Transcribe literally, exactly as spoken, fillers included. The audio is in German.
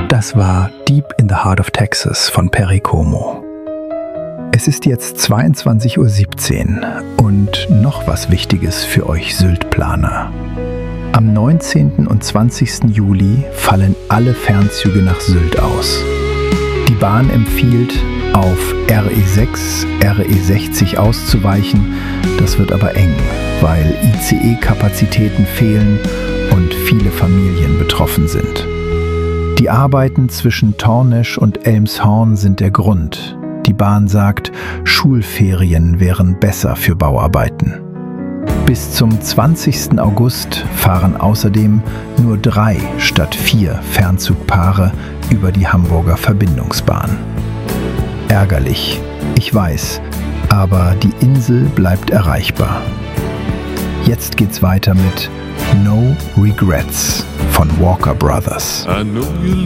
Das war Deep in the Heart of Texas von Perry Como. Es ist jetzt zweiundzwanzig Uhr siebzehn und noch was Wichtiges für euch Sylt-Planer. Am neunzehnten und zwanzigsten Juli fallen alle Fernzüge nach Sylt aus. Die Bahn empfiehlt, auf R E sechs, R E sechzig auszuweichen. Das wird aber eng, weil I C E-Kapazitäten fehlen und viele Familien betroffen sind. Die Arbeiten zwischen Tornesch und Elmshorn sind der Grund. Die Bahn sagt, Schulferien wären besser für Bauarbeiten. Bis zum zwanzigsten August fahren außerdem nur drei statt vier Fernzugpaare über die Hamburger Verbindungsbahn. Ärgerlich, ich weiß, aber die Insel bleibt erreichbar. Jetzt geht's weiter mit No Regrets von Walker Brothers.